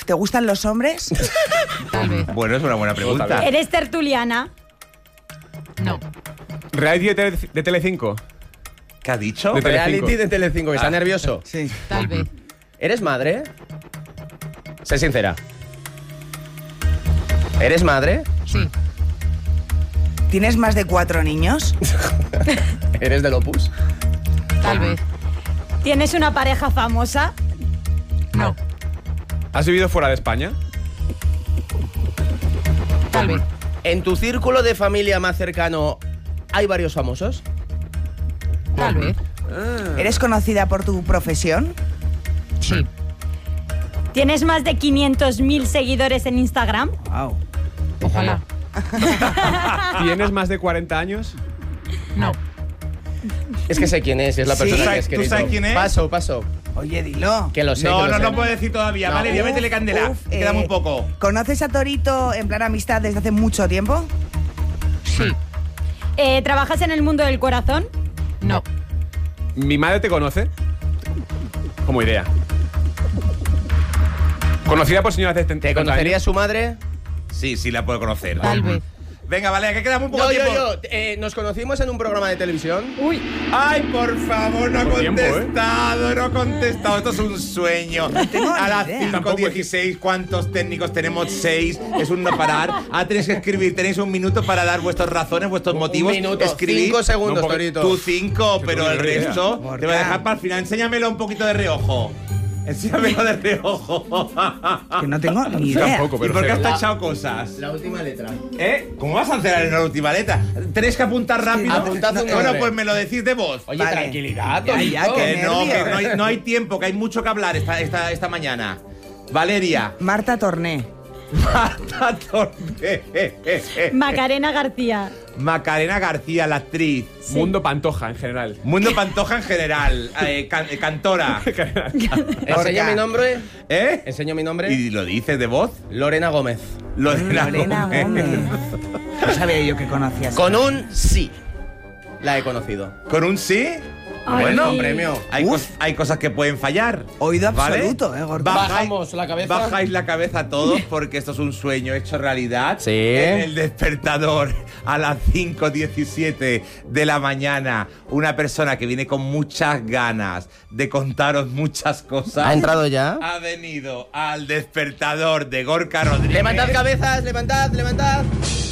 ¿Te gustan los hombres? Tal vez. Bueno, es una buena pregunta. ¿Eres tertuliana? No. ¿Reality de Telecinco? ¿Qué ha dicho? De Telecinco. Reality de Telecinco, que está nervioso. Sí. Tal vez. ¿Eres madre? Sé sincera. ¿Eres madre? Sí. ¿Tienes más de 4 niños? ¿Eres del Opus? Tal vez. ¿Tienes una pareja famosa? No. ¿Has vivido fuera de España? Tal vez. ¿En tu círculo de familia más cercano hay varios famosos? Tal vez. ¿Eres conocida por tu profesión? Sí. ¿Tienes más de 500.000 seguidores en Instagram? Wow. Ojalá. ¿Tienes más de 40 años? No. Es que sé quién es la Sí. persona que has ¿Tú escrito. sabes quién es? Paso. Oye, dilo. Que lo sé, No, que lo sé. no puedo decir todavía. No. Vale, ya Uf, métele candela. uf, Queda muy poco. ¿Conoces a Torito en plan amistad desde hace mucho tiempo? Sí. ¿Trabajas en el mundo del corazón? No. ¿Mi madre te conoce? Como idea. ¿Conocida por señoras de 70 ¿Te conocería su madre? Sí, sí la puedo conocer. Tal vez. Venga, vale, que queda muy poco Yo. tiempo. Nos conocimos en un programa de televisión. Uy. Ay, por favor, no ha Poco tiempo, contestado, no ha contestado. Esto es un sueño. tengo A ni las idea. 5:16, ¿cuántos técnicos tenemos? 6. Es un no parar. Tenéis que escribir. Tenéis un minuto para dar vuestras razones, vuestros motivos. Un minuto, Escribid. 5 segundos, No, porque Torito. Tú 5, pero no el tengo ni idea. resto te Gorka. voy a dejar para el final. Enséñamelo un poquito de reojo. Enséñamelo de reojo. Que no tengo ni idea. Tampoco, ¿Y pero por qué has cero. tachado cosas? La última letra. ¿Cómo vas a hacer en la última letra? Tenéis que apuntar rápido. Apuntad un Bueno, nombre. pues me lo decís de voz. Oye, Vale. tranquilidad, Ya, Torito. ya, que No, nervios. no hay tiempo, que hay mucho que hablar esta mañana. Valeria. Marta Torné. Marta Torné. Macarena García. Macarena García, la actriz. Mundo Pantoja, en general. Mundo Pantoja en general. Cantora. Enseña mi nombre. ¿Eh? Enseño mi nombre. ¿Y lo dices de voz? Lorena Gómez. Lorena Gómez. No sabía yo que conocías. Con un sí. La he conocido. ¿Con un sí? Ay. Bueno, premio. Hay cosas que pueden fallar. Oído ¿vale? absoluto, Gorka. Bajamos la cabeza. Bajáis la cabeza todos porque esto es un sueño hecho realidad. Sí. En El Despertador a las 5:17 de la mañana. Una persona que viene con muchas ganas de contaros muchas cosas. ¿Ha entrado ya? Ha venido al Despertador de Gorka Rodríguez. Levantad cabezas, levantad.